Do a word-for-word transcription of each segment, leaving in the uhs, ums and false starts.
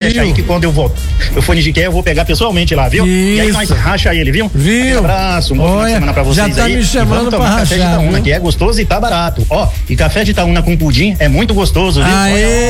deixar aí que quando eu volto, eu for em Jiqué, eu vou pegar pessoalmente lá, viu? Isso. E aí nós racha ele, viu? Viu? Um abraço, um bom final de semana pra vocês aí. Já tá me chamando pra café de rachar, Itaúna, viu? que é gostoso e tá barato. Ó, e café de Itaúna com pudim é muito gostoso, viu?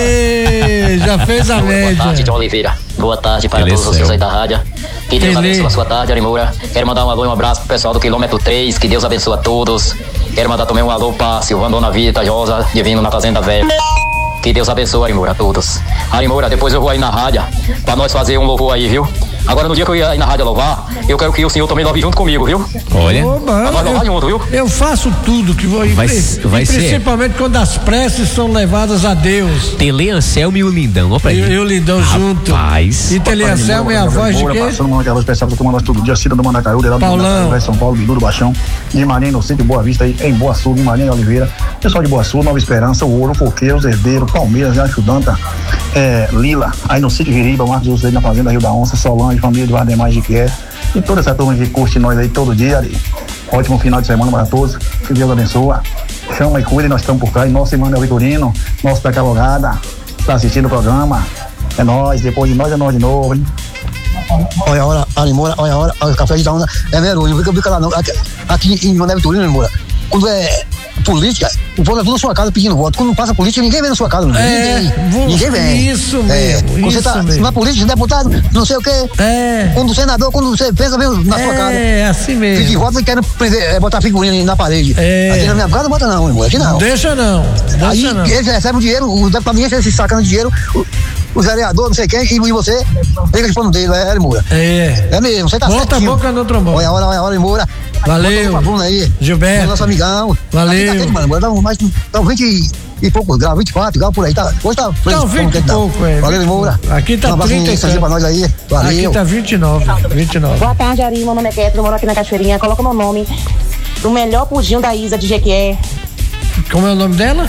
Aê, já fez a média. Boa tarde, John Oliveira. Boa tarde para Ele todos é vocês céu. aí da rádio. Que Deus Ele. abençoe a sua tarde, Ari Moura. Quero mandar um alô e um abraço pro pessoal do quilômetro três. Que Deus abençoe a todos. Quero mandar também um alô pra Silvano, Dona Vita, Josa, Divino na Fazenda Velha. Que Deus abençoe, Ari Moura, a todos. Ari Moura, depois eu vou aí na rádio pra nós fazer um louvor aí, viu? Agora, no dia que eu ir aí na rádio louvar, eu quero que o senhor também louve junto comigo, viu? Olha. Oba, Pra nós louvar eu, junto, viu? eu faço tudo que vou Vai- e, vai e ser. principalmente quando as preces são levadas a Deus. Tele, Anselmo e o Lindão, ó pra Eu, ele. eu lidão junto. Rapaz. E Teliancel é a voz de quê? Passando uma aquela especial que eu tô mandando todo dia, Cida do Mandacaú, Delado do Paulão. Mandacaú, São Paulo, Bidu do Baixão, Guimarães, Inocente, Boa Vista aí, em Boa Sul, Guimarães Oliveira, pessoal de Boa Sul, Nova Esperança, o Ouro, o Coqueiro, o Herdeiro, Palmeiras, Jancho Danta, é, Lila, aí no sítio Viriba, Marcos José aí na Fazenda Rio da Onça, Solange, família do Vardemais de Quer, e toda essa turma que curte nós aí todo dia, ali. Ótimo final de semana para todos, que Deus abençoe, chama e cuida, nós estamos por cá, e nosso Emmanuel Vitorino, nosso Pecalogada, está assistindo o programa, é nós, depois de nós é nós de novo, hein? Olha a hora, Ari Moura, olha a hora, olha o café de Itaúna, é vergonha, não fica, fica lá não, aqui, aqui em Mané Vitorino, Ari Moura, quando é política, o povo é tudo na sua casa pedindo voto, quando não passa política, ninguém vem na sua casa, não É, ninguém, vou- ninguém vem. isso É, mesmo, quando você isso tá mesmo. na política, deputado, não sei o quê, É. quando o senador, quando você pensa, vem na sua casa. É, assim Que mesmo. vota e querem prender, é, botar figurinha na parede. É. Aqui na minha casa não bota não, irmão, aqui não. Deixa não, Aí deixa não. eles recebem o dinheiro, o deputado ninguém se sacando de dinheiro, o, o vereador, não sei quem, e, e você pega de pano dele, é, Ari Moura. É. É mesmo, você tá Bota a certinho. boca no trombone. Olha a hora, olha a hora, Ari Moura. Valeu. Bota o Bruno aí. Gilberto. Nosso amigão. Valeu. Aqui tá quente, mano, agora dá um- mais, dá um vinte e, e poucos graus, vinte e quatro graus por aí, tá? Hoje tá Tá fresco, vinte como que e tá. pouco, é. Valeu, Ari Moura. Aqui tá um abraço trinta e em pra nós aí, valeu. Aqui tá vinte e nove, vinte e nove. Boa tarde, Ari. Meu nome é Kétro, moro aqui na Cachoeirinha. Coloca meu nome do melhor pudim da Isa de Jequié. Como é o nome dela?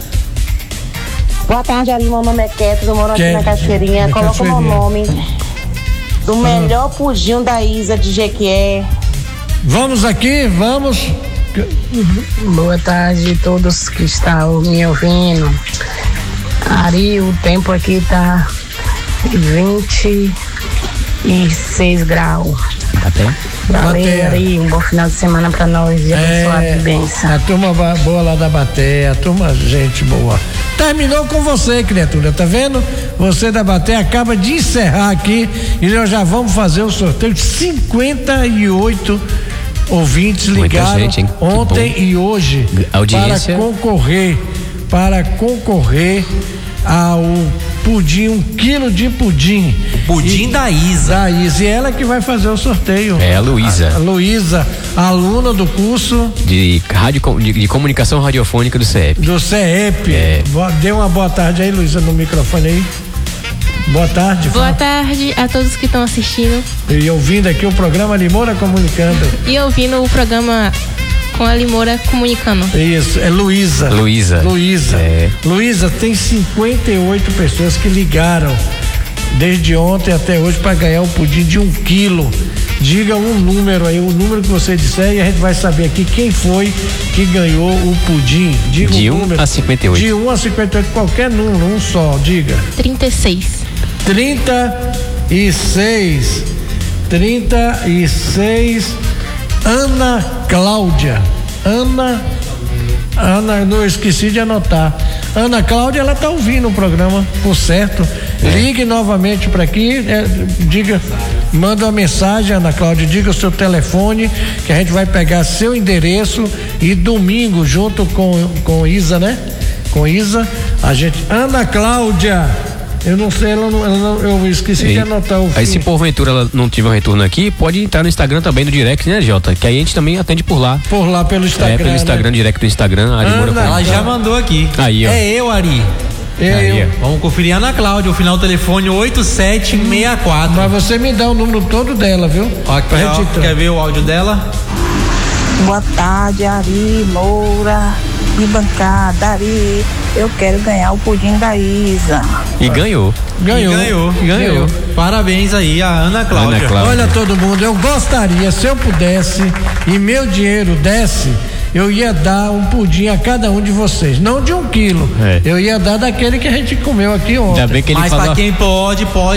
Boa tarde, Ari. Meu nome é Kétro, moro aqui Kétro, na Cachoeirinha. na Coloca meu Cachoeirinha. nome do melhor pudim da Isa de Jequié. Vamos aqui, vamos. Boa tarde a todos que estão me ouvindo. Ari, o tempo aqui tá vinte e seis graus. Tá bem? Valeu, Bateia. Ari, um bom final de semana pra nós e abençoado de bênção. a turma ba- boa lá da Bateia, a turma gente boa. Terminou com você, criatura, tá vendo? Você da Bateia acaba de encerrar aqui e nós já vamos fazer o sorteio de cinquenta e oito ouvintes Muita ligaram gente, hein? Que ontem bom. e hoje Audiência. para concorrer, para concorrer ao pudim, um quilo de pudim. Pudim E- da Isa. Da Isa. E ela que vai fazer o sorteio. É a Luísa. A Luísa, aluna do curso De, rádio, de, de comunicação radiofônica do C E P. do C E P. É. Bo- Dê uma boa tarde aí, Luísa, no microfone aí. Boa tarde. Boa fala. tarde a todos que estão assistindo E ouvindo aqui o programa Limora Comunicando. e ouvindo o programa com a Limora Comunicando. Isso, é Luísa. Luísa. Luísa. É. Luísa, tem cinquenta e oito pessoas que ligaram desde ontem até hoje para ganhar um pudim de um quilo. Diga um número aí, o número que você disser e a gente vai saber aqui quem foi que ganhou o pudim. Diga De um um número. a cinquenta e oito. De um a cinquenta e oito, qualquer número, um só, diga. trinta e seis. trinta e seis. trinta e seis. Ana Cláudia. Ana. Ana, não esqueci de anotar. Ana Cláudia, ela tá ouvindo o programa, por certo. Ligue novamente para aqui, é, diga, manda uma mensagem, Ana Cláudia, diga o seu telefone, que a gente vai pegar seu endereço e domingo, junto com, com Isa, né? Com Isa, a gente. Ana Cláudia, eu não sei, ela não, ela não- eu esqueci de E- anotar o Aí fim. se porventura ela não tiver um retorno aqui, pode entrar no Instagram também do direct, né, Jota? Que aí a gente também atende por lá. Por lá pelo Instagram. É, pelo Instagram, né? direct do Instagram, Ari Moura Ana, Ela Comunicando. já mandou aqui. Aí, ó. É eu, Ari. Eu, Aí, ó. Vamos conferir a Ana Cláudia, o final do telefone oito sete seis quatro. Mas você me dá o número todo dela, viu? Aqui, Pra ó, gente entrar. quer ver o áudio dela? Boa tarde, Ari, Moura e bancada, Ari. Eu quero ganhar o pudim da Isa. E ganhou. Ganhou. E ganhou, ganhou. Parabéns aí a Ana Cláudia. Ana Cláudia. Olha, todo mundo, eu gostaria, se eu pudesse e meu dinheiro desse, eu ia dar um pudim a cada um de vocês. Não de um quilo. É. Eu ia dar daquele que a gente comeu aqui ontem. Ainda bem que ele Mas falou. pra quem pode, pode.